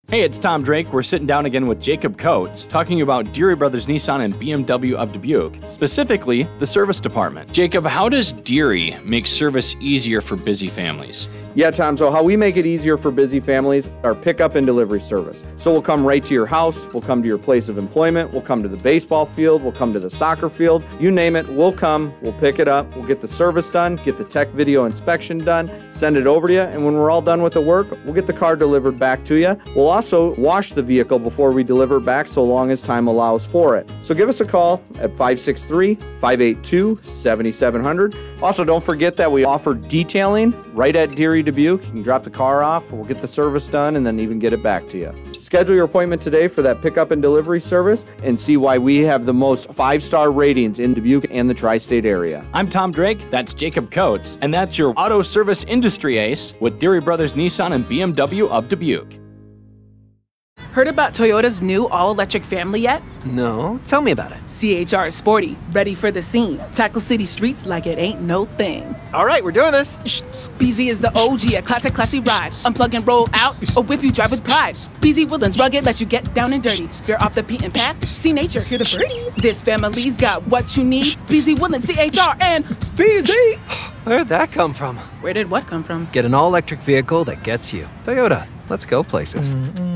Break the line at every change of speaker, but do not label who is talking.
Hey, it's Tom Drake. We're sitting down again with Jacob Coates, talking about Deary Brothers Nissan and BMW of Dubuque, specifically the service department. Jacob, how does Deary make service easier for busy families?
Yeah, Tom, so how we make it easier for busy families, our pickup and delivery service. So we'll come right to your house, we'll come to your place of employment, we'll come to the baseball field, we'll come to the soccer field, you name it, we'll come, we'll pick it up, we'll get the service done, get the tech video inspection done, send it over to you, and when we're all done with the work, we'll get the car delivered back to you. We'll also wash the vehicle before we deliver it back so long as time allows for it. So give us a call at 563-582-7700. Also, don't forget that we offer detailing right at Deary Dubuque. You can drop the car off, we'll get the service done, and then even get it back to you. Schedule your appointment today for that pickup and delivery service and see why we have the most 5-star ratings in Dubuque and the tri-state area.
I'm Tom Drake, that's Jacob Coates, and that's your auto service industry ace with Deary Brothers Nissan and BMW of Dubuque.
Heard about Toyota's new all-electric family yet?
No, tell me about it.
CHR is sporty, ready for the scene. Tackle city streets like it ain't no thing.
All right, we're doing this.
BZ is the OG, a classic classy ride. Unplug and roll out, or whip you drive with pride. BZ Woodlands rugged, let you get down and dirty. You're off the beaten path, see nature, hear the birdies. This family's got what you need. BZ Woodlands, CHR, and BZ.
Where'd that come from?
Where did what come from?
Get an all-electric vehicle that gets you. Toyota, let's go places.